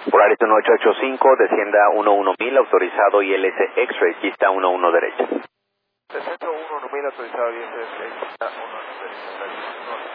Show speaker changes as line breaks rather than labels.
Polaris 1885, descienda 11000, autorizado ILS X-Ray, pista 11 derecha.
Descenso 11000, autorizado ILS X-Ray, 11 derecha.